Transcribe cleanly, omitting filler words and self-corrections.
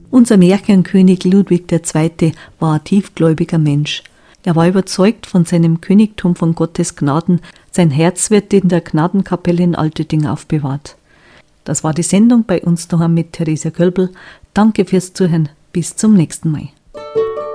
Unser Märchenkönig Ludwig II. war ein tiefgläubiger Mensch. Er war überzeugt von seinem Königtum von Gottes Gnaden. Sein Herz wird in der Gnadenkapelle in Altding aufbewahrt. Das war die Sendung bei uns daheim mit Theresia Kölbl. Danke fürs Zuhören. Bis zum nächsten Mal.